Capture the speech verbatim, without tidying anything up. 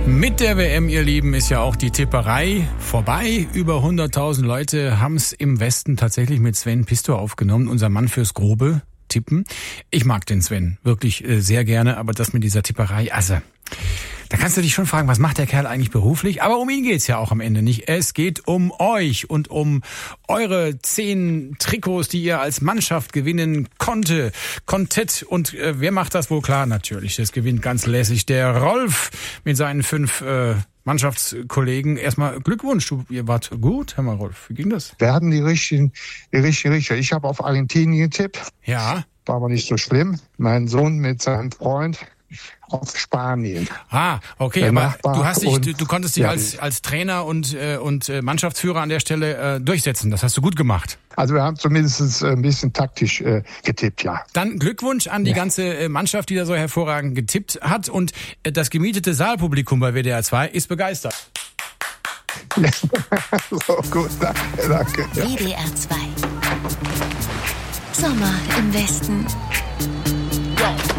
Mit der W M, ihr Lieben, ist ja auch die Tipperei vorbei. Über hunderttausend Leute haben es im Westen tatsächlich mit Sven Pistor aufgenommen, unser Mann fürs grobe Tippen. Ich mag den Sven wirklich äh, sehr gerne, aber das mit dieser Tipperei, also da kannst du dich schon fragen, was macht der Kerl eigentlich beruflich? Aber um ihn geht's ja auch am Ende nicht. Es geht um euch und um eure zehn Trikots, die ihr als Mannschaft gewinnen konnte, konntet. Und äh, wer macht das wohl klar? Natürlich, das gewinnt ganz lässig der Rolf mit seinen fünf äh, Mannschaftskollegen. Erstmal Glückwunsch, du, ihr wart gut, Herr mal Rolf. Wie ging das? Wir hatten die richtigen, die richtigen Richter. Ich habe auf Argentinien getippt. Ja. War aber nicht so schlimm. Mein Sohn mit seinem Freund auf Spanien. Ah, okay, Der aber Nachbar du hast dich, und- du, du konntest dich ja, als als Trainer und äh, und äh, Mannschaftsführer an der Stelle äh, durchsetzen. Das hast du gut gemacht. Also wir haben zumindest ein bisschen taktisch äh, getippt, ja. Dann Glückwunsch an die Ja. ganze äh, Mannschaft, die da so hervorragend getippt hat, und äh, das gemietete Saalpublikum bei W D R zwei ist begeistert. So, gut, danke, danke. Ja. W D R zwei. Sommer im Westen.